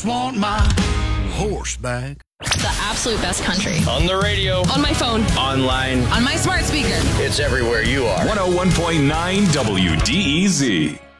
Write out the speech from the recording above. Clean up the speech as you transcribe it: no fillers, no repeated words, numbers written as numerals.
just want my horse back. The absolute best country. On the radio. On my phone. Online. On my smart speaker. It's everywhere you are. 101.9 WDEZ.